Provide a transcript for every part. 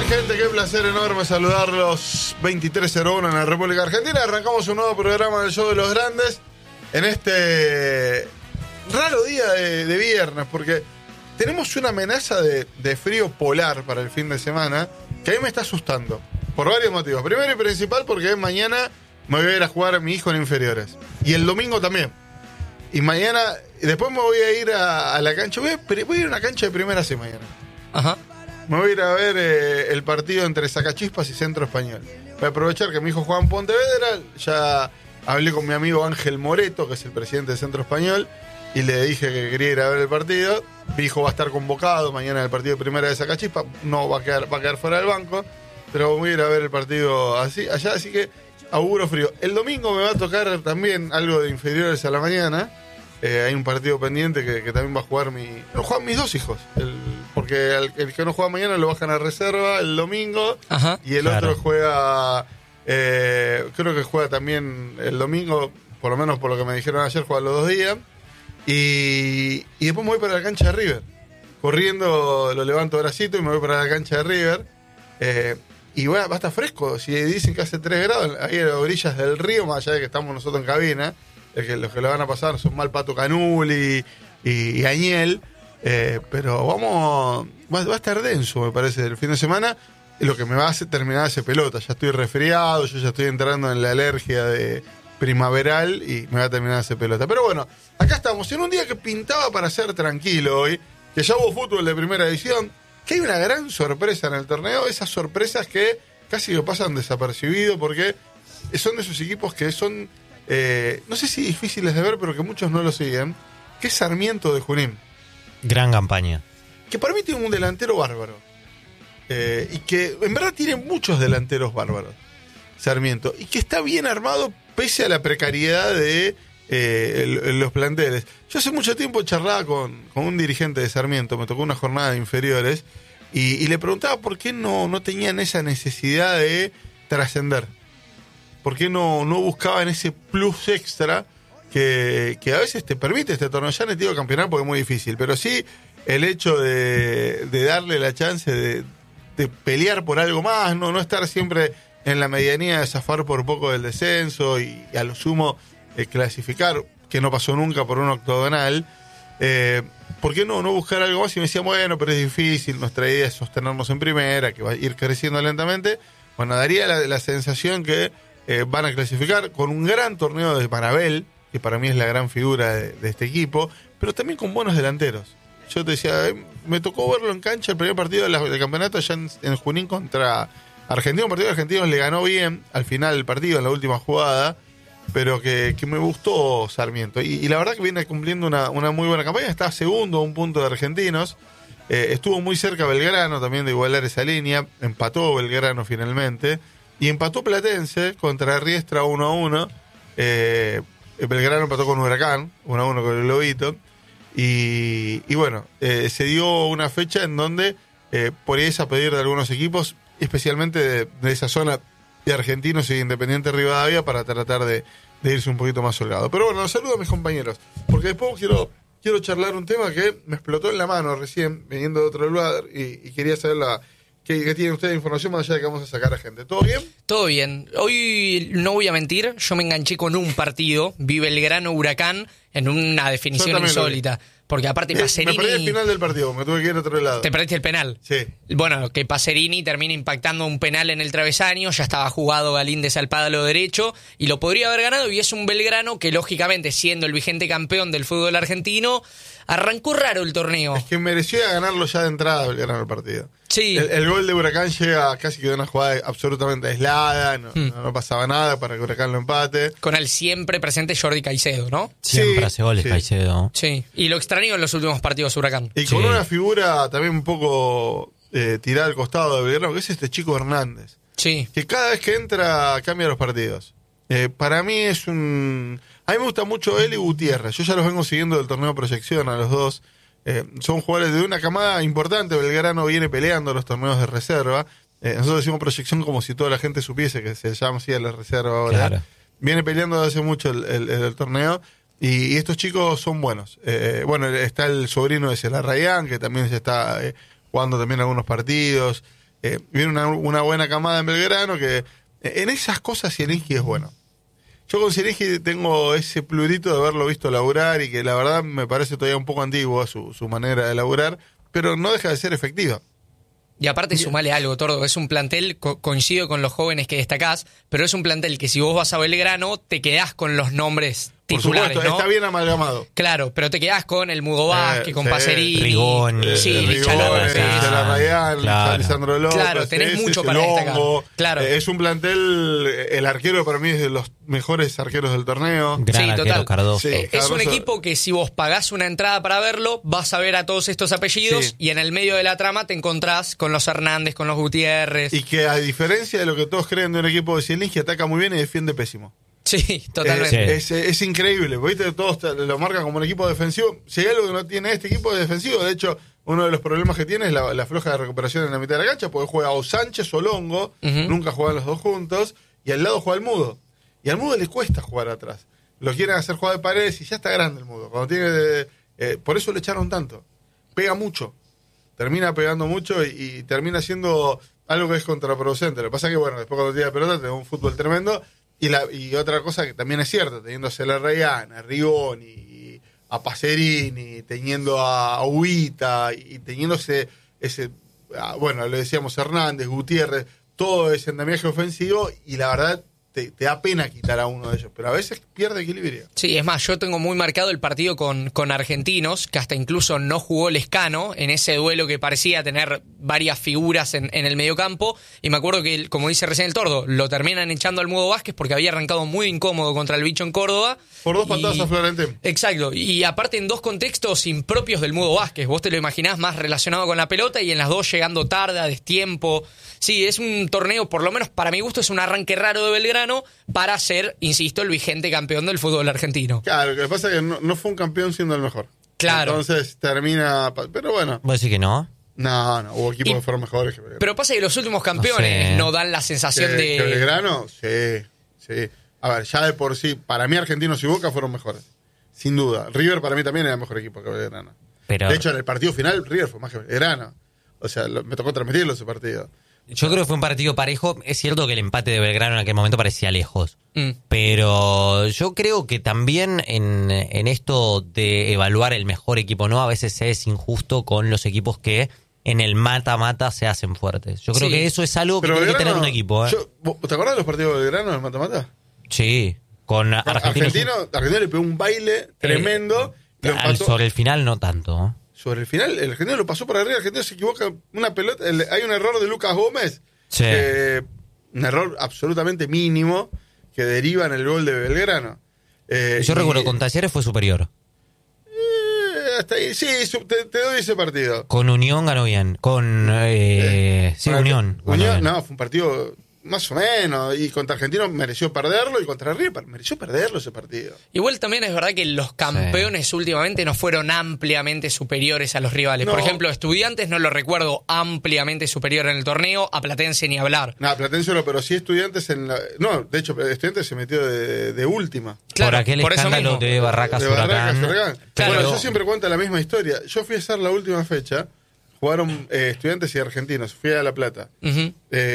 gente? Qué placer enorme saludarlos. 23:01 en la República Argentina. Arrancamos un nuevo programa del Show de los Grandes en este raro día de viernes, porque tenemos una amenaza de frío polar para el fin de semana que a mí me está asustando por varios motivos. Primero y principal porque mañana me voy a ir a jugar a mi hijo en inferiores y el domingo también. Y mañana, después me voy a ir a la cancha. Voy a ir a una cancha de primera C mañana. Ajá. Me voy a ir a ver el partido entre Sacachispas y Centro Español. Voy a aprovechar que mi hijo juega en Pontevedra. Ya hablé con mi amigo Ángel Moreto, que es el presidente de Centro Español, y le dije que quería ir a ver el partido. Mi hijo va a estar convocado mañana en el partido de primera de Sacachispas. No va a quedar fuera del banco, pero voy a ir a ver el partido allá, así que auguro frío. El domingo me va a tocar también algo de inferiores a la mañana. Hay un partido pendiente que también va a jugar lo juegan mis dos hijos. Porque el que no juega mañana lo bajan a reserva el domingo. Ajá, y el otro juega, creo que juega también el domingo, por lo menos por lo que me dijeron ayer, juega los 2 días. Y después me voy para la cancha de River. Corriendo lo levanto bracito y me voy para la cancha de River. Y va a estar fresco. Si dicen que hace 3 grados, ahí a las orillas del río, más allá de que estamos nosotros en cabina, los que le van a pasar son Malpato Canuli y Añel. Pero va a estar denso, me parece, el fin de semana. Lo que me va a hacer terminar ese pelota. Ya estoy resfriado, yo ya estoy entrando en la alergia de primaveral y me va a terminar ese pelota. Pero bueno, acá estamos en un día que pintaba para ser tranquilo hoy, que ya hubo fútbol de primera división, que hay una gran sorpresa en el torneo, esas sorpresas que casi lo pasan desapercibido porque son de esos equipos que son, no sé si difíciles de ver, pero que muchos no lo siguen, que es Sarmiento de Junín. Gran campaña. Que para mí tiene un delantero bárbaro. Y que en verdad tiene muchos delanteros bárbaros, Sarmiento. Y que está bien armado pese a la precariedad de los planteles. Yo hace mucho tiempo charlaba con un dirigente de Sarmiento, me tocó una jornada de inferiores, y le preguntaba por qué no tenían esa necesidad de trascender. ¿Por qué no buscaban ese plus extra que a veces te permite este torneo? Ya no te digo campeonato porque es muy difícil, pero sí el hecho de darle la chance de pelear por algo más, no estar siempre en la medianía de zafar por poco del descenso y a lo sumo clasificar, que no pasó nunca por un octogonal. ¿Por qué no buscar algo más? Y me decían, bueno, pero es difícil, nuestra idea es sostenernos en primera, que va a ir creciendo lentamente. Bueno, daría la sensación que van a clasificar con un gran torneo de Marabel, que para mí es la gran figura de este equipo, pero también con buenos delanteros. Yo te decía, me tocó verlo en cancha el primer partido del campeonato allá en Junín contra Argentino. Un partido de Argentinos le ganó bien al final del partido, en la última jugada, pero que me gustó Sarmiento. Y la verdad que viene cumpliendo una muy buena campaña. Está segundo a un punto de Argentinos. Estuvo muy cerca Belgrano también de igualar esa línea. Empató Belgrano finalmente. Y empató Platense contra Riestra 1-1. Belgrano empató con Huracán, 1-1 con el Lobito. Y bueno, se dio una fecha en donde por ahí es a pedir de algunos equipos, especialmente de esa zona de Argentinos y Independiente Rivadavia, para tratar de irse un poquito más holgado. Pero bueno, los saludo a mis compañeros, porque después quiero charlar un tema que me explotó en la mano recién, viniendo de otro lugar, y quería saber ¿qué tiene usted de información más allá de que vamos a sacar a gente? ¿Todo bien? Todo bien. Hoy no voy a mentir, yo me enganché con un partido, vi Belgrano Huracán, en una definición insólita. Porque aparte Pacerini... Me perdí el final del partido, me tuve que ir a otro lado. ¿Te perdiste el penal? Sí. Bueno, que Pacerini termina impactando un penal en el travesaño, ya estaba jugado Galíndez al palo derecho, y lo podría haber ganado, y es un Belgrano que lógicamente, siendo el vigente campeón del fútbol argentino, arrancó raro el torneo. Es que merecía ganarlo ya de entrada Belgrano el partido. Sí. El gol de Huracán llega casi que de una jugada absolutamente aislada, no pasaba nada para que Huracán lo empate. Con el siempre presente Jordi Caicedo, ¿no? Siempre hace goles Caicedo. Sí, y lo extraño en los últimos partidos Huracán. Y con una figura también un poco tirada al costado de Belgrano, que es este chico Hernández. Sí. Que cada vez que entra cambia los partidos. Para mí es a mí me gusta mucho él y Gutiérrez. Yo ya los vengo siguiendo del torneo Proyección a los dos. Son jugadores de una camada importante. Belgrano viene peleando los torneos de reserva. Nosotros decimos Proyección como si toda la gente supiese que se llama así a la reserva ahora. Claro. Viene peleando desde hace mucho el torneo. Y estos chicos son buenos. Bueno, está el sobrino de Celarrayán, que también se está jugando también algunos partidos. viene una buena camada en Belgrano, que en esas cosas Zielinski es bueno. Yo con Zielinski tengo ese plurito de haberlo visto laburar y que la verdad me parece todavía un poco antiguo su manera de laburar, pero no deja de ser efectiva. Y aparte sumale algo, Tordo, es un plantel, coincido con los jóvenes que destacás, pero es un plantel que si vos vas a Belgrano te quedás con los nombres titulares, por supuesto, ¿no? está bien amalgamado. Claro, pero te quedás con el Mudo Vázquez, con sí, Pacerini, Rigoni, Lichalone, Larrayán, claro. Lisandro López. Claro, tenés mucho para destacar. Claro. Es un plantel, el arquero para mí es de los mejores arqueros del torneo. Gran Sí, arquero total. Cardoso. Sí. Es Cardoso. un equipo que si vos pagás una entrada para verlo, vas a ver a todos estos apellidos Sí. y en el medio de la trama te encontrás con los Hernández, con los Gutiérrez. Y que a diferencia de lo que todos creen de un equipo de Zielinski, ataca muy bien y defiende pésimo. Sí, totalmente. Sí. Es increíble, ¿viste? Todos lo marcan como un equipo defensivo. Si hay algo que no tiene este equipo es defensivo, de hecho, uno de los problemas que tiene es la floja de recuperación en la mitad de la cancha, porque juega o Sánchez o Longo, nunca juegan los dos juntos, y al lado juega el Mudo. Y al Mudo le cuesta jugar atrás. Lo quieren hacer jugar de paredes y ya está grande el Mudo. Cuando tiene, por eso le echaron tanto. Pega mucho. Termina pegando mucho y termina siendo algo que es contraproducente. Lo que pasa es que, bueno, después cuando tira pelota tenemos un fútbol tremendo. Y otra cosa que también es cierta, teniéndose a Larrayán, a Rigoni, a Pacerini, teniendo a Huita y teniéndose bueno, le decíamos Hernández, Gutiérrez, todo ese andamiaje ofensivo, y la verdad te da pena quitar a uno de ellos, pero a veces pierde equilibrio. Sí, es más, yo tengo muy marcado el partido con Argentinos, que hasta incluso no jugó Lescano en ese duelo que parecía tener varias figuras en el mediocampo, y me acuerdo que, como dice recién el Tordo, lo terminan echando al Mudo Vázquez porque había arrancado muy incómodo contra el bicho en Córdoba. Por 2 patadas a Florentín. Exacto, y aparte en dos contextos impropios del Mudo Vázquez. Vos te lo imaginás más relacionado con la pelota y en las dos llegando tarde, a destiempo. Sí, es un torneo, por lo menos para mi gusto, es un arranque raro de Belgrano para ser, insisto, el vigente campeón del fútbol argentino. Claro, lo que pasa es que no fue un campeón siendo el mejor. Claro. Entonces termina... Pero bueno, ¿Vos decís que no? no, hubo equipos que fueron mejores que Belgrano. Pero pasa que los últimos campeones no dan la sensación ¿Que de... Belgrano? Sí. A ver, ya de por sí, para mí Argentinos y Boca fueron mejores. Sin duda. River para mí también era mejor equipo que Belgrano. Pero De hecho, en el partido final, River fue más que Belgrano. O sea, me tocó transmitirlo ese partido. yo creo que fue un partido parejo. Es cierto que el empate de Belgrano en aquel momento parecía lejos. Mm. Pero yo creo que también en esto de evaluar el mejor equipo, ¿no? A veces se es injusto con los equipos que en el mata-mata se hacen fuertes. Yo creo Sí. que eso es algo que Pero tiene que tener Belgrano, un equipo, ¿eh? ¿te acordás de los partidos de Belgrano en el mata-mata? Sí, con Argentino Argentino le pegó un baile tremendo. Lo empató. sobre el final no tanto, ¿eh? Sobre el final, el argentino lo pasó por arriba. El argentino se equivoca una pelota. Hay un error de Lucas Gómez. Sí. Un error absolutamente mínimo que deriva en el gol de Belgrano. Yo recuerdo con Talleres fue superior. Hasta ahí, sí, te doy ese partido. Con Unión ganó bien. Con sí, Con Unión. ganó Unión, bien. no, fue un partido más o menos. Y contra Argentino mereció perderlo. Y contra River mereció perderlo ese partido. Igual también es verdad que los campeones últimamente no fueron ampliamente superiores a los rivales. No. Por ejemplo, Estudiantes no lo recuerdo ampliamente superior en el torneo, a Platense ni hablar. Nada, Platense no, pero sí Estudiantes en la... No, de hecho, Estudiantes se metió de última. Claro, por aquel por eso escándalo mismo. de Barracas De Barracas, Huracán. Huracán. Claro. Bueno, yo siempre cuento la misma historia. Yo fui a hacer la última fecha, jugaron Estudiantes y Argentinos, fui a La Plata. Ujú.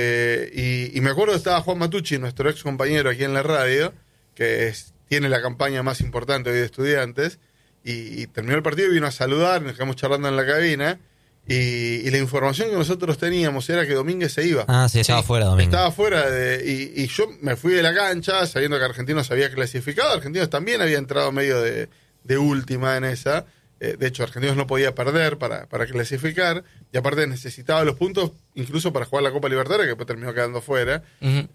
Y me acuerdo que estaba Juan Matucci, nuestro ex compañero aquí en la radio, que tiene la campaña más importante hoy de Estudiantes, y terminó el partido y vino a saludar, nos quedamos charlando en la cabina, y la información que nosotros teníamos era que Domínguez se iba. Ah, sí, estaba fuera domingo. Estaba fuera y yo me fui de la cancha sabiendo que Argentinos había clasificado. Argentinos también había entrado medio de última en esa. De hecho, Argentinos no podía perder para clasificar. Y aparte necesitaba los puntos incluso para jugar la Copa Libertadores, que después terminó quedando fuera. Ujú.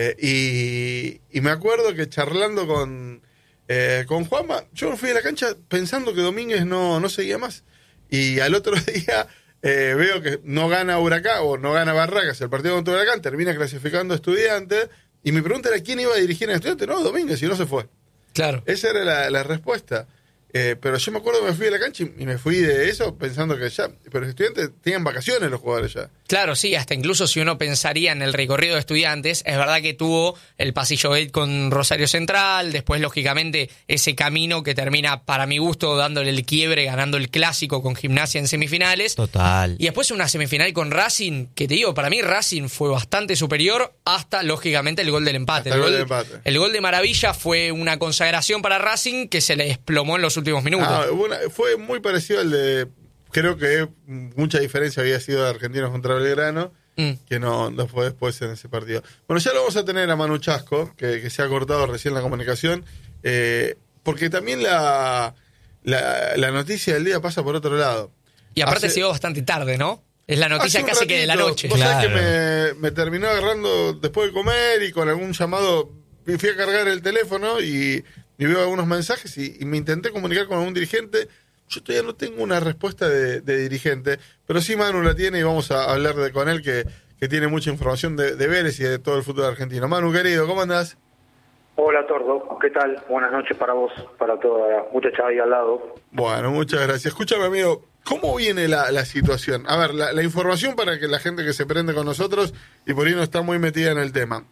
Y me acuerdo que charlando con Juanma, yo fui de la cancha pensando que Domínguez no seguía más. Y al otro día... veo que no gana Huracán o no gana Barracas el partido contra Huracán, termina clasificando Estudiantes, y mi pregunta era quién iba a dirigir en Estudiantes. No, Domínguez, y no se fue. Claro. Esa era la respuesta. Pero yo me acuerdo que me fui a la cancha y me fui de eso pensando que ya... Pero los estudiantes tenían vacaciones los jugadores ya. Claro, sí, hasta incluso si uno pensaría en el recorrido de Estudiantes, es verdad que tuvo el pasillo gate con Rosario Central, después lógicamente ese camino que termina para mi gusto dándole el quiebre, ganando el clásico con Gimnasia en semifinales. Total. Y después una semifinal con Racing, que te digo, para mí Racing fue bastante superior hasta lógicamente el gol del empate. El gol de Maravilla fue una consagración para Racing que se le desplomó en los últimos minutos. Fue muy parecido al de... Creo que mucha diferencia había sido de Argentinos contra Belgrano, que no fue después en ese partido. Bueno, ya lo vamos a tener a Manu Chasco, que se ha cortado recién la comunicación, porque también la noticia del día pasa por otro lado. Y aparte llegó bastante tarde, ¿no? Es la noticia casi que de la noche. Vos sabés que me terminó agarrando después de comer y con algún llamado, fui a cargar el teléfono y veo algunos mensajes y me intenté comunicar con algún dirigente. Yo todavía no tengo una respuesta de dirigente, pero sí Manu la tiene y vamos a hablar con él que tiene mucha información de Vélez y de todo el fútbol argentino. Manu, querido, ¿cómo andás? Hola, Tordo, ¿qué tal? Buenas noches para vos, para toda la muchacha ahí al lado. Bueno, muchas gracias. Escúchame, amigo, ¿cómo viene la situación? A ver, la información para que la gente que se prende con nosotros y por ahí no está muy metida en el tema.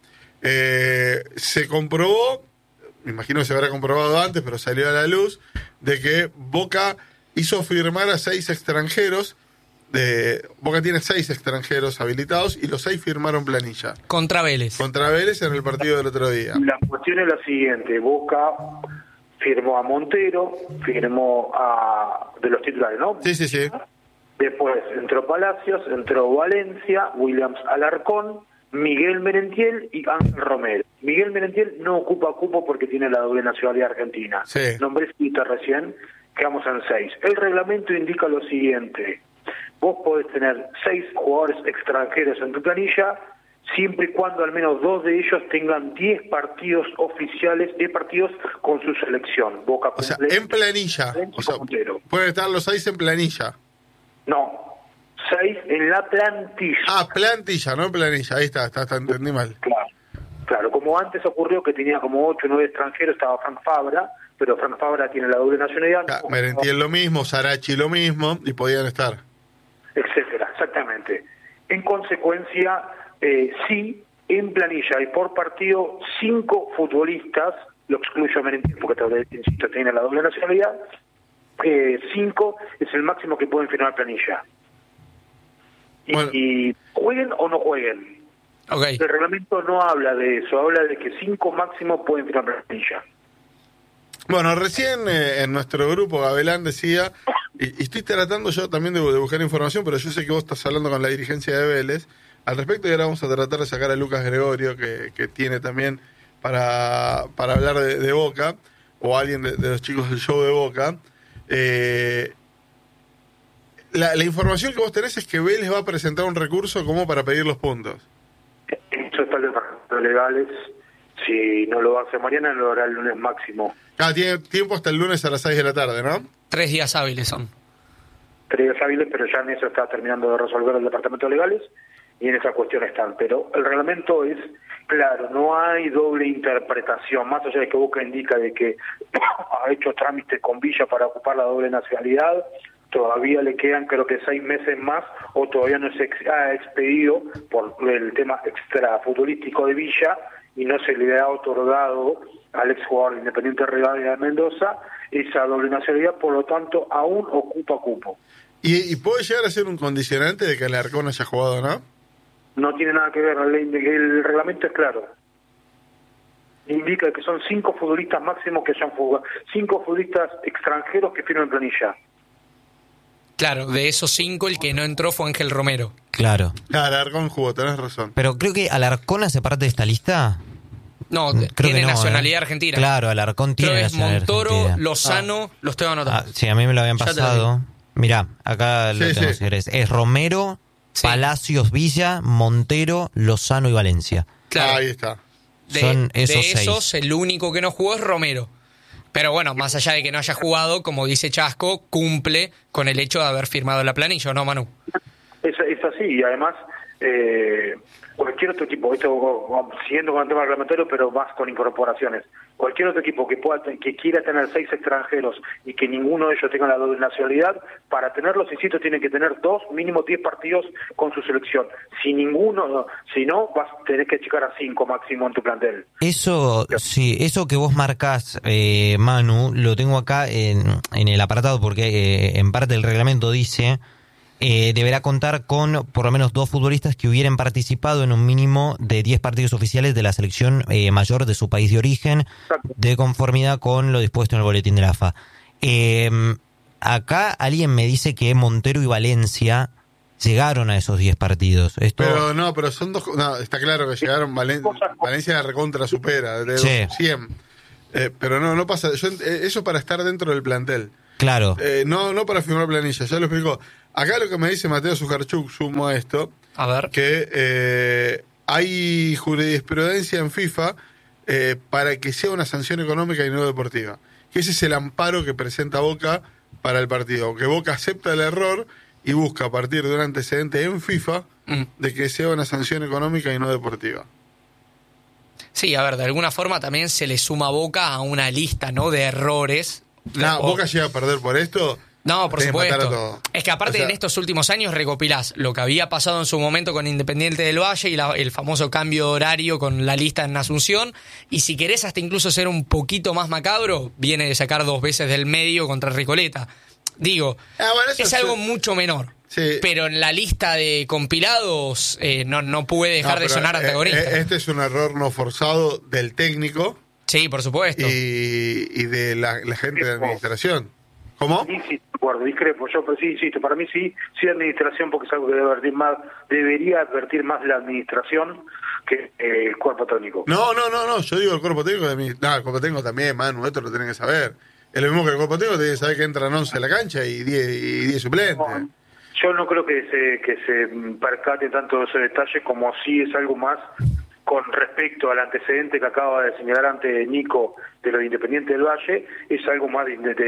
Se comprobó, me imagino que se habrá comprobado antes, pero salió a la luz, de que Boca hizo firmar a 6 extranjeros. Boca tiene 6 extranjeros habilitados y los 6 firmaron planilla. Contra Vélez. Contra Vélez en el partido del otro día. La cuestión es la siguiente: Boca firmó a Montero, firmó a... de los titulares, ¿no? Sí. Después entró Palacios, entró Valencia, Williams Alarcón, Miguel Merentiel y Ángel Romero. Miguel Merentiel no ocupa cupo porque tiene la doble nacionalidad argentina. Sí. Nombré recién, quedamos en 6. El reglamento indica lo siguiente: vos podés tener 6 jugadores extranjeros en tu planilla, siempre y cuando al menos 2 de ellos tengan 10 partidos oficiales, 10 partidos con su selección. Boca o cumple, sea, en planilla. O sea, pueden estar los 6 en planilla. No, 6 en la plantilla. Ah, plantilla, no planilla. Ahí está, entendí mal. Claro, como antes ocurrió que tenía como 8 o 9 extranjeros, estaba Frank Fabra, pero Frank Fabra tiene la doble nacionalidad. Merentiel lo mismo, Sarachi lo mismo, y podían estar. Etcétera, exactamente. En consecuencia, sí, en planilla y por partido, 5 futbolistas, lo excluyo a Merentiel porque, insisto, tiene la doble nacionalidad, 5 es el máximo que pueden firmar planilla. Y jueguen o no jueguen. Okay. El reglamento no habla de eso, habla de que 5 máximo pueden firmar planilla. Bueno, recién en nuestro grupo Gabelán decía, y estoy tratando yo también de buscar información, pero yo sé que vos estás hablando con la dirigencia de Vélez al respecto, y ahora vamos a tratar de sacar a Lucas Gregorio, que tiene también para hablar de Boca, o alguien de los chicos del show de Boca. La información que vos tenés es que Vélez va a presentar un recurso como para pedir los puntos. Eso está el departamento de legales. Si no lo hace mañana, lo hará el lunes máximo. Tiene tiempo hasta el lunes a las 6 de la tarde, ¿no? 3 días hábiles son. 3 días hábiles, pero ya en eso está terminando de resolver el departamento de legales y en esa cuestión están. Pero el reglamento es claro, no hay doble interpretación, más allá de que Boca indica de que ha hecho trámites con Villa para ocupar la doble nacionalidad. Todavía le quedan creo que 6 meses más, o todavía no se ha expedido por el tema extrafutbolístico de Villa y no se le ha otorgado al exjugador Independiente Rivadavia de Mendoza esa doble nacionalidad, por lo tanto aún ocupa cupo. ¿Y puede llegar a ser un condicionante de que Alarcón haya jugado, no? No tiene nada que ver, el reglamento es claro. Indica que son 5 futbolistas máximos que hayan jugado, 5 futbolistas extranjeros que firman planilla. Claro, de esos 5 el que no entró fue Ángel Romero. Claro. Alarcón jugó, tenés razón. Pero creo que Alarcón hace parte de esta lista. No, Creo tiene que no, nacionalidad argentina. Claro, Alarcón tiene creo que es nacionalidad Montoro, argentina. Lozano, los tengo anotados. Sí, a mí me lo habían Ya te lo pasado. Mirá, acá lo Sí, tengo sí. si querés. Es Romero, Sí. Palacios, Villa, Montero, Lozano y Valencia. Claro. Ahí está. Son esos de 6. esos, el único que no jugó es Romero. Pero bueno, más allá de que no haya jugado, como dice Chasco, cumple con el hecho de haber firmado la planilla, ¿no, Manu? Es así, y además cualquier otro equipo, esto siguiendo con el tema reglamentario, pero más con incorporaciones, cualquier otro equipo que quiera tener 6 extranjeros y que ninguno de ellos tenga la doble nacionalidad, para tenerlos, insisto, tienen que tener mínimo 10 partidos con su selección. Si no, vas a tener que checar a 5 máximo en tu plantel. Eso, sí, eso que vos marcás, Manu, lo tengo acá en el apartado porque en parte el reglamento dice... deberá contar con por lo menos 2 futbolistas que hubieran participado en un mínimo de 10 partidos oficiales de la selección mayor de su país de origen, de conformidad con lo dispuesto en el boletín de la AFA. Acá alguien me dice que Montero y Valencia llegaron a esos 10 partidos. Pero son 2... No, está claro que llegaron. Valencia la recontra supera, de 100. Pero no pasa... eso para estar dentro del plantel. Claro. No para firmar planilla, ya lo explico. Acá lo que me dice Mateo Sujarchuk, sumo a esto, a ver, que hay jurisprudencia en FIFA para que sea una sanción económica y no deportiva. Que ese es el amparo que presenta Boca para el partido. Que Boca acepta el error y busca a partir de un antecedente en FIFA de que sea una sanción económica y no deportiva. Sí, a ver, de alguna forma también se le suma a Boca a una lista, ¿no?, de errores. ¿Boca llega a perder por esto? No, por supuesto. Es que aparte en estos últimos años recopilás lo que había pasado en su momento con Independiente del Valle y el famoso cambio de horario con la lista en Asunción, y si querés hasta incluso ser un poquito más macabro, viene de sacar 2 veces del medio contra Recoleta. Digo, es algo mucho menor. Sí. Pero en la lista de compilados no puede dejar de sonar antagonista. Este es un error no forzado del técnico. Sí, por supuesto. Y de la gente de administración. ¿Cómo? Sí, de acuerdo, discrepo. Pero sí, insisto, para mí sí administración, porque es algo que debería advertir más la administración que el cuerpo técnico. No, yo digo el cuerpo técnico el cuerpo técnico también, Manu, esto lo tienen que saber. Es lo mismo que el cuerpo técnico, tiene que saber que entran 11 a la cancha y 10 suplentes. No, yo no creo que se percate tanto de ese detalle, como sí es algo más con respecto al antecedente que acaba de señalar antes Nico de lo de Independiente del Valle. Es algo más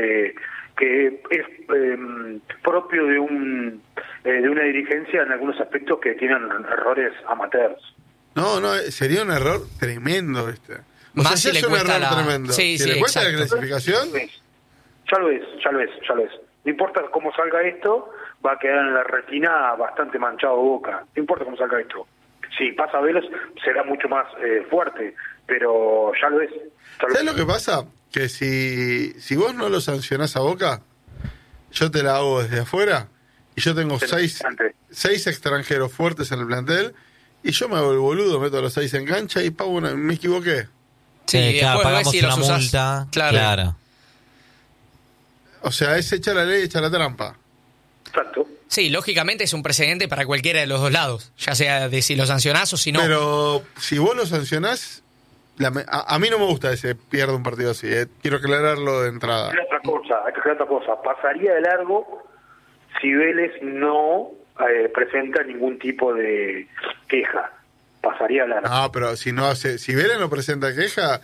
que es propio de una dirigencia en algunos aspectos que tienen errores amateurs. No, sería un error tremendo este. Más si le cuesta tremendo. Sí, si le cuesta la clasificación. Ya lo es. No importa cómo salga esto, va a quedar en la retina bastante manchado Boca. No importa cómo salga esto. Si pasa a Vélez, será mucho más fuerte, pero ya lo es. ¿Sabes lo que pasa? Que si vos no lo sancionás a Boca, yo te la hago desde afuera, y yo tengo 6 extranjeros fuertes en el plantel, y yo me hago el boludo, meto a los 6 en cancha y pago me equivoqué. Sí, claro, pagamos una multa. Claro. O sea, es echar la ley y echar la trampa. Exacto. Sí, lógicamente es un precedente para cualquiera de los dos lados, ya sea de si lo sancionás o si no. Pero si vos lo sancionás, a mí no me gusta ese pierde un partido así, quiero aclararlo de entrada. Hay que aclarar otra cosa. Pasaría de largo si Vélez no presenta ningún tipo de queja. Pasaría de largo. No, pero si Vélez no presenta queja,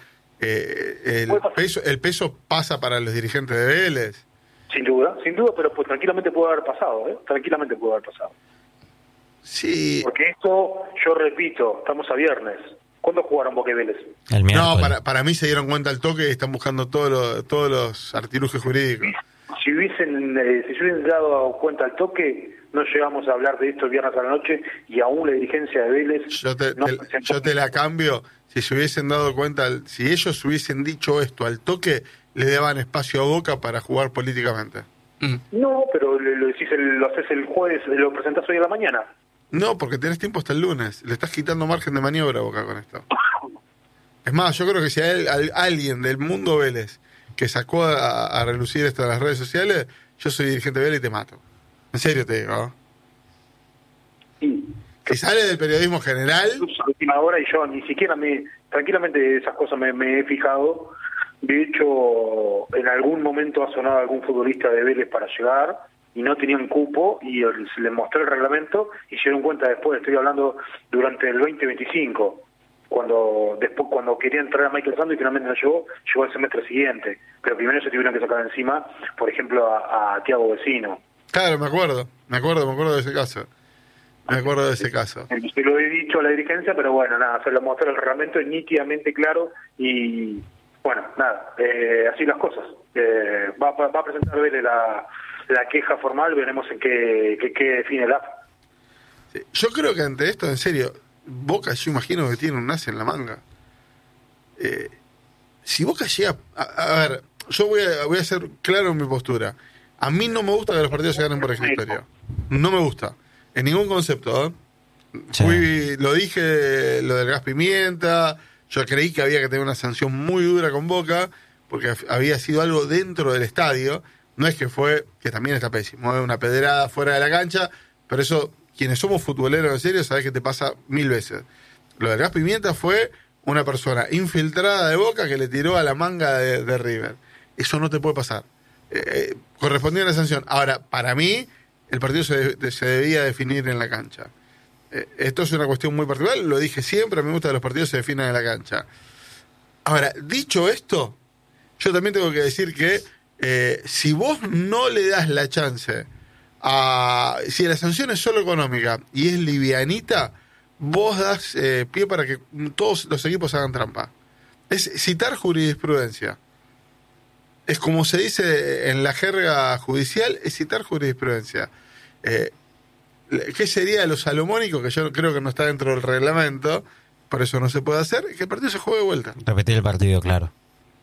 el peso pasa para los dirigentes de Vélez. Sin duda, pero pues tranquilamente puede haber pasado, Tranquilamente puede haber pasado. Sí. Porque esto, yo repito, estamos a viernes. ¿Cuándo jugaron Boca y Vélez? El miércoles. No, para mí se dieron cuenta al toque y están buscando todos los artilugios jurídicos. Si se hubiesen dado cuenta al toque, no llegamos a hablar de esto el viernes a la noche, y aún la dirigencia de Vélez... Yo te la cambio. Si se hubiesen dado cuenta, si ellos hubiesen dicho esto al toque, le daban espacio a Boca para jugar políticamente. No, pero lo haces el jueves, lo presentás hoy a la mañana. No, porque tenés tiempo hasta el lunes. Le estás quitando margen de maniobra a Boca con esto. Es más, yo creo que si hay alguien del mundo Vélez que sacó a relucir esto en las redes sociales, yo soy dirigente de Vélez y te mato. En serio te digo, ¿no? Sí. Si sale del periodismo general... A última hora, y yo ni siquiera tranquilamente esas cosas me he fijado. De hecho, en algún momento ha sonado algún futbolista de Vélez para llegar y no tenían cupo, y se les mostró el reglamento y se dieron cuenta después. Estoy hablando durante el 2025, cuando quería entrar a Michael Sando y finalmente no llegó el semestre siguiente. Pero primero se tuvieron que sacar encima, por ejemplo, a Thiago Vecino. Claro, me acuerdo de ese caso. Me acuerdo de ese caso. Se lo he dicho a la dirigencia, pero bueno, nada, se lo mostró el reglamento nítidamente claro y bueno, nada, así las cosas. Va a presentar Vélez la queja formal, veremos en qué define el AFA. Sí, yo creo que ante esto, en serio, Boca yo imagino que tiene un as en la manga. Si Boca llega... A ver, yo voy a ser claro en mi postura. A mí no me gusta que los partidos se ganen por escritorio. No me gusta. En ningún concepto, ¿eh? Sí. Lo dije, lo del gas pimienta. Yo creí que había que tener una sanción muy dura con Boca, porque había sido algo dentro del estadio. No es que fue, que también está pésimo, una pedrada fuera de la cancha, pero eso, quienes somos futboleros en serio, sabés que te pasa 1000 veces. Lo del gas pimienta fue una persona infiltrada de Boca que le tiró a la manga de River. Eso no te puede pasar. Correspondía a la sanción. Ahora, para mí, el partido se debía definir en la cancha. Esto es una cuestión muy particular, lo dije siempre, a mí me gusta que los partidos se definan en la cancha. Ahora, dicho esto, yo también tengo que decir que si vos no le das la chance si la sanción es solo económica y es livianita, vos das pie para que todos los equipos hagan trampa. Es citar jurisprudencia. Es como se dice en la jerga judicial, es citar jurisprudencia. ¿Qué sería lo salomónico? Que yo creo que no está dentro del reglamento, por eso no se puede hacer, que el partido se juegue de vuelta. Repetir el partido, claro.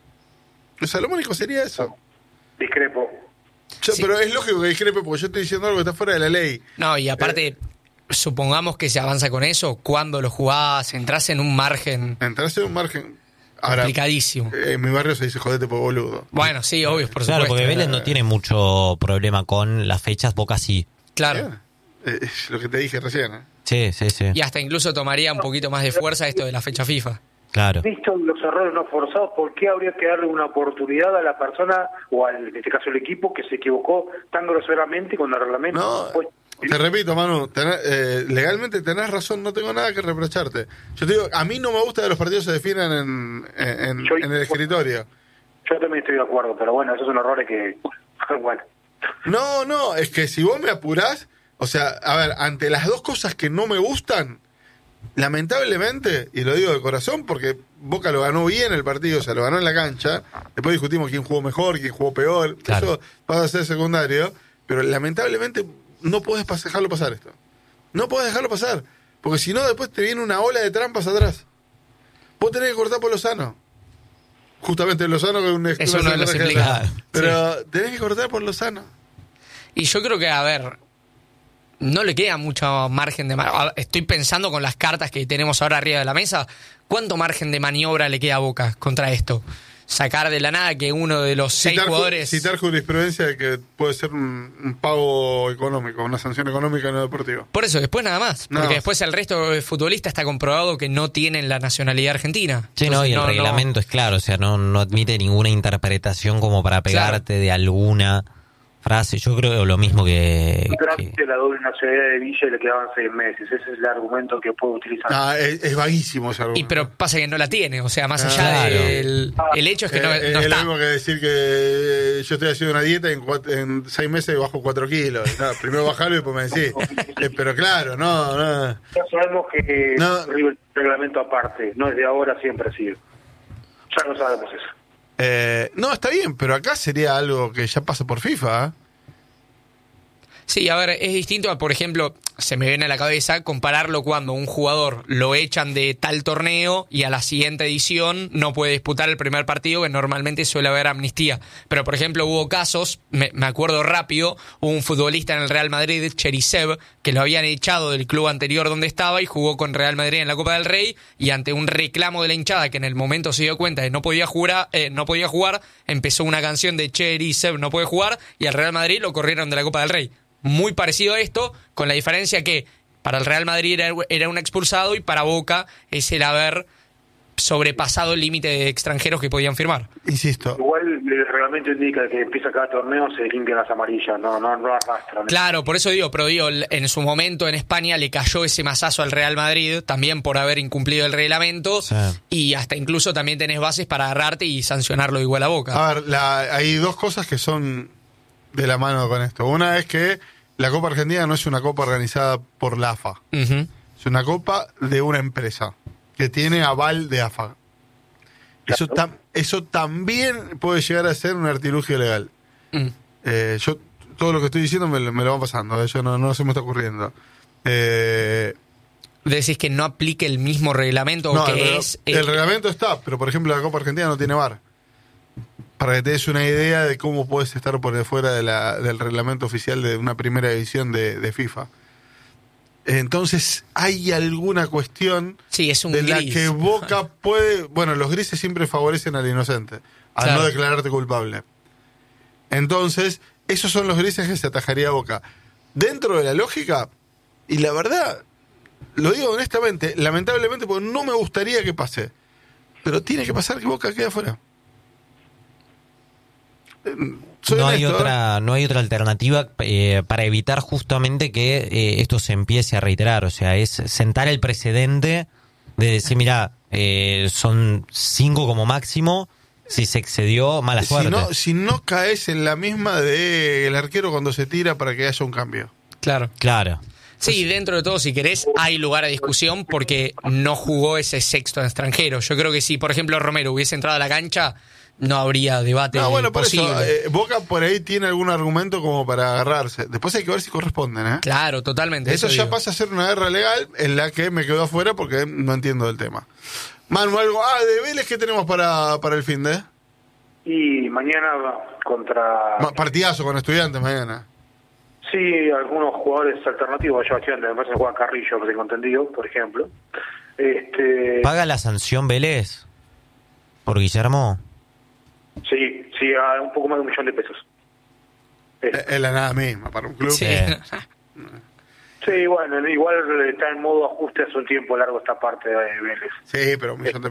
Lo salomónico sería eso. Discrepo. Sí. Pero es lógico que discrepe porque yo estoy diciendo algo que está fuera de la ley. No, y aparte, supongamos que se avanza con eso, cuando lo jugás, entras en un margen Entras en un margen... Ahora, complicadísimo. En mi barrio se dice jodete por boludo. Bueno, sí, obvio, por Claro, supuesto. porque Vélez no tiene mucho problema con las fechas, Boca sí. Claro. Es lo que te dije recién. Sí, sí, sí. Y hasta incluso tomaría un poquito más de fuerza esto de la fecha FIFA. Claro. Visto los errores no forzados, ¿por qué habría que darle una oportunidad a la persona, o en este caso el equipo, que se equivocó tan groseramente con el reglamento? No, te repito, Manu, legalmente tenés razón, no tengo nada que reprocharte. Yo te digo, a mí no me gusta que los partidos se definan en el escritorio. Yo también estoy de acuerdo, pero bueno, esos son errores que... bueno. No, es que si vos me apurás, o sea, a ver, ante las dos cosas que no me gustan, lamentablemente, y lo digo de corazón, porque Boca lo ganó bien el partido, o sea, lo ganó en la cancha, después discutimos quién jugó mejor, quién jugó peor, Claro. Eso pasa a ser secundario, pero lamentablemente no podés dejarlo pasar esto. No podés dejarlo pasar, porque si no después te viene una ola de trampas atrás. Vos tenés que cortar por lo sano. Justamente lo sano que Es uno de los implicados. Pero tenés que cortar por lo sano. Y yo creo que, a ver, no le queda mucho margen de maniobra. Estoy pensando con las cartas que tenemos ahora arriba de la mesa, ¿cuánto margen de maniobra le queda a Boca contra esto? Sacar de la nada que uno de los 6 jugadores... Citar jurisprudencia de que puede ser un pago económico, una sanción económica en lo deportivo. Por eso, después nada más. No. Porque después el resto de futbolistas está comprobado que no tienen la nacionalidad argentina. Sí, no, y el reglamento es claro, o sea, no admite ninguna interpretación como para pegarte de alguna frase. Yo creo lo mismo que... La doble nacionalidad de Villa y le quedaban 6 meses. Ese es el argumento que puedo utilizar. Es vaguísimo ese argumento. Pero pasa que no la tiene, o sea, más allá Claro. el hecho es que no es está. lo mismo que decir que yo estoy haciendo una dieta y en 6 meses bajo 4 kilos. No, primero bajarlo y después me decís. Pero claro, no. Ya sabemos que No. el reglamento aparte, no es de ahora, siempre ha sido. Ya no sabemos eso. No, está bien, pero acá sería algo que ya pasa por FIFA. ¿Eh? Sí, a ver, es distinto a, por ejemplo, se me viene a la cabeza compararlo cuando un jugador lo echan de tal torneo y a la siguiente edición no puede disputar el primer partido, que normalmente suele haber amnistía. Pero, por ejemplo, hubo casos, me acuerdo rápido, hubo un futbolista en el Real Madrid, Cherisev, que lo habían echado del club anterior donde estaba y jugó con Real Madrid en la Copa del Rey, y ante un reclamo de la hinchada que en el momento se dio cuenta de que no podía jugar, empezó una canción de Cherisev no puede jugar, y al Real Madrid lo corrieron de la Copa del Rey. Muy parecido a esto, con la diferencia que para el Real Madrid era un expulsado y para Boca es el haber sobrepasado el límite de extranjeros que podían firmar. Insisto. Igual el reglamento indica que empieza cada torneo, se limpian las amarillas, no arrastran. Claro, por eso digo, en su momento en España le cayó ese mazazo al Real Madrid, también por haber incumplido el reglamento, Sí. y hasta incluso también tenés bases para agarrarte y sancionarlo igual a Boca. A ver, hay dos cosas que son de la mano con esto. Una es que la Copa Argentina no es una copa organizada por la AFA. Ujú. Es una copa de una empresa que tiene aval de AFA. Eso también puede llegar a ser un artilugio legal. Mm. Yo todo lo que estoy diciendo me lo van pasando. Yo no se me está ocurriendo. Decís que no aplique el mismo reglamento No, o que pero es... el reglamento está, pero por ejemplo la Copa Argentina no tiene VAR. Para que te des una idea de cómo puedes estar por fuera del reglamento oficial de una primera edición de FIFA. Entonces hay alguna cuestión Sí, es un de la gris. que Boca puede... Bueno, los grises siempre favorecen al inocente, al Claro. no declararte culpable. Entonces, esos son los grises que se atajaría Boca. Dentro de la lógica, y la verdad, lo digo honestamente, lamentablemente, porque no me gustaría que pase, pero tiene que pasar que Boca quede afuera. Soy No hay honesto, no hay otra alternativa para evitar justamente que esto se empiece a reiterar. O sea, es sentar el precedente de decir, mira, son 5 como máximo. Si se excedió, mala suerte. Si no caes en la misma de el arquero cuando se tira para que haya un cambio. Claro. Claro. Sí, dentro de todo, si querés, hay lugar a discusión porque no jugó ese sexto extranjero. Yo creo que si, por ejemplo, Romero hubiese entrado a la cancha, no habría debate No, bueno, por posible. eso, Boca por ahí tiene algún argumento como para agarrarse. Después hay que ver si corresponden, ¿eh? Claro, totalmente. Eso ya digo. pasa a ser una guerra legal en la que me quedo afuera porque no entiendo del tema. Manu, algo... de Vélez, ¿qué tenemos para el fin de? Y mañana contra... Partidazo con Estudiantes mañana. Sí, algunos jugadores alternativos. Yo Estudiantes, me parece que juega Carrillo, que tengo entendido, por ejemplo. ¿Paga la sanción Vélez por Guillermo? Sí, a un poco más de $1 millón. Es la nada misma para un club. Sí. Sí, bueno, igual está en modo ajuste hace un tiempo largo esta parte de Vélez. Sí, pero $1 millón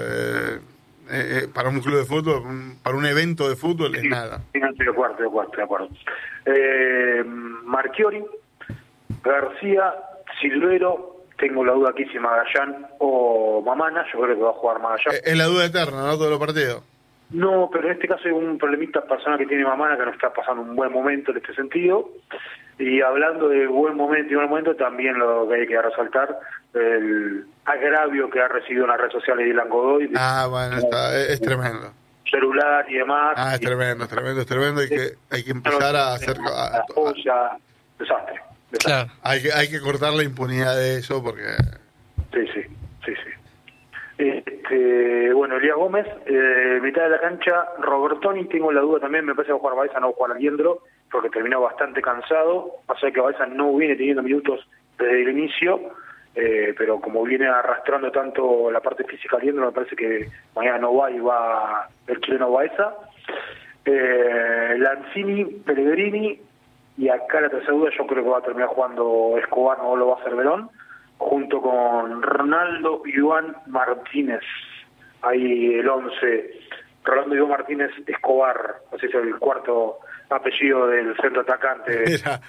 para un club de fútbol, para un evento de fútbol es nada. Sí, estoy de acuerdo. Marchiori, García, Silvero, tengo la duda aquí si Magallán o Mamana, yo creo que va a jugar Magallán. Es la duda eterna, ¿no? Todos los partidos. No, pero en este caso hay un problemita personal que tiene Mamana que no está pasando un buen momento en este sentido. Y hablando de buen momento y mal momento, también lo que hay que resaltar, el agravio que ha recibido en las redes sociales de Dylan Godoy. Bueno, es tremendo. Celular y demás. Es tremendo. Hay que empezar a hacer... Desastre. Claro. Hay que cortar la impunidad de eso porque... Sí. Bueno, Elías Gómez, mitad de la cancha, Robertoni, tengo la duda también, me parece que va a jugar Baeza, no va a jugar Aliendro, porque terminó bastante cansado, o sea que Baeza no viene teniendo minutos desde el inicio, pero como viene arrastrando tanto la parte física Aliendro, me parece que mañana no va y va el chileno Baeza. Lanzini, Pellegrini, y acá la tercera duda yo creo que va a terminar jugando Escobar, no lo va a hacer Verón, junto con Ronaldo Iván Martínez. Ahí el 11, Rolando Iván Martínez Escobar, así es el cuarto apellido del centro atacante. Mira,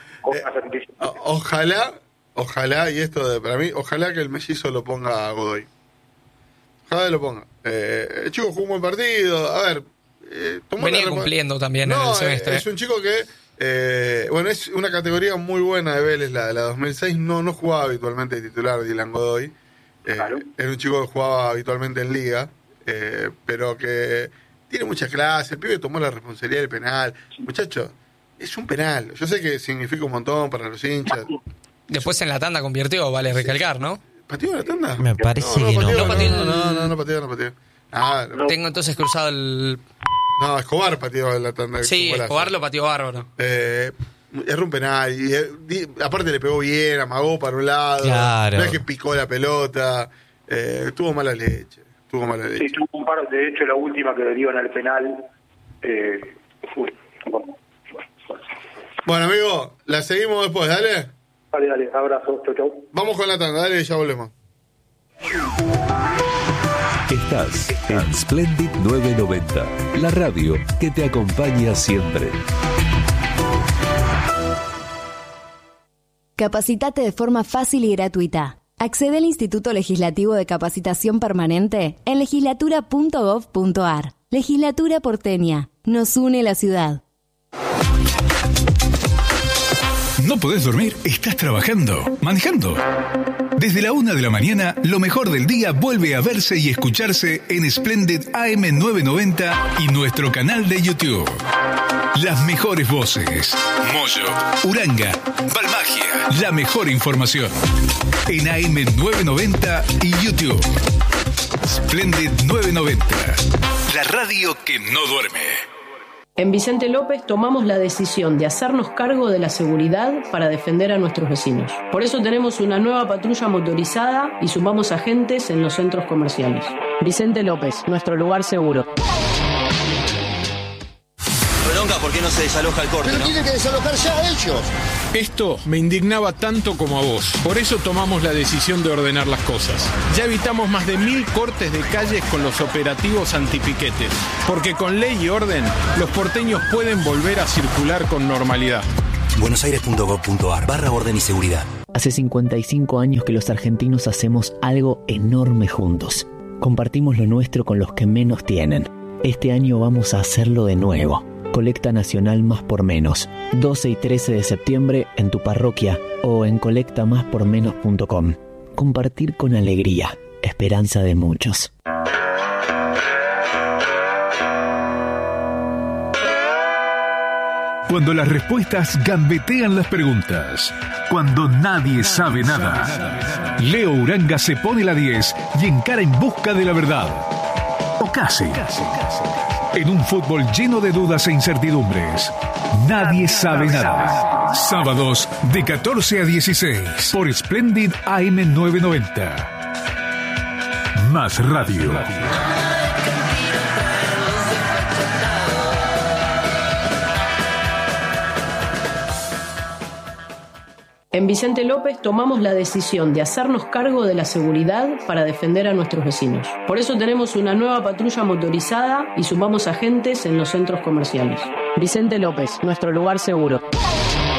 ojalá, y esto para mí, ojalá que el mellizo lo ponga a Godoy. Ojalá que lo ponga. El chico jugó un buen partido, a ver... venía cumpliendo también en el semestre. Es un chico que... es una categoría muy buena de Vélez, la 2006. No jugaba habitualmente de titular Dylan Godoy. Claro. Era un chico que jugaba habitualmente en liga, pero que tiene mucha clase. El pibe tomó la responsabilidad del penal. Muchacho, es un penal. Yo sé que significa un montón para los hinchas. Después en la tanda convirtió, vale recalcar, ¿no? ¿Pateó en la tanda? Me parece que no. No pateó. pateó. Tengo entonces cruzado el... No, Escobar pateó en la tanda. Sí, Escobar lo pateó bárbaro. Erró un penal y aparte le pegó bien, amagó para un lado, Claro. no es que picó la pelota, tuvo mala leche. Sí, tuvo un par, de hecho la última que le dieron al penal Bueno, amigo, la seguimos después, dale. Dale, abrazo, chau. Vamos con la tanda, dale y ya volvemos. Estás en Splendid 990, la radio que te acompaña siempre. Capacitate de forma fácil y gratuita. Accede al Instituto Legislativo de Capacitación Permanente en legislatura.gov.ar. Legislatura porteña. Nos une la ciudad. ¿No podés dormir? ¿Estás trabajando? ¿Manejando? Desde la 1 de la mañana, lo mejor del día vuelve a verse y escucharse en Splendid AM990 y nuestro canal de YouTube. Las mejores voces. Moyo, Uranga, Balmagia. La mejor información. En AM990 y YouTube. Splendid 990. La radio que no duerme. En Vicente López tomamos la decisión de hacernos cargo de la seguridad para defender a nuestros vecinos. Por eso tenemos una nueva patrulla motorizada y sumamos agentes en los centros comerciales. Vicente López, nuestro lugar seguro. Bronca, ¿por qué no se desaloja el corte? Pero ¿no? tienen que desalojar ya ellos. Esto me indignaba tanto como a vos. Por eso tomamos la decisión de ordenar las cosas. Ya evitamos más de 1000 cortes de calles con los operativos antipiquetes. Porque con ley y orden, los porteños pueden volver a circular con normalidad. buenosaires.gov.ar/orden y seguridad. Hace 55 años que los argentinos hacemos algo enorme juntos. Compartimos lo nuestro con los que menos tienen. Este año vamos a hacerlo de nuevo. Colecta Nacional Más por Menos. 12 y 13 de septiembre en tu parroquia o en colectamáspormenos.com. Compartir con alegría. Esperanza de muchos. Cuando las respuestas gambetean las preguntas. Cuando nadie sabe nada. Leo Uranga se pone la 10 y encara en busca de la verdad. O casi. En un fútbol lleno de dudas e incertidumbres. Nadie sabe nada. Sábados de 14 a 16 por Splendid AM990. Más radio. En Vicente López tomamos la decisión de hacernos cargo de la seguridad para defender a nuestros vecinos. Por eso tenemos una nueva patrulla motorizada y sumamos agentes en los centros comerciales. Vicente López, nuestro lugar seguro.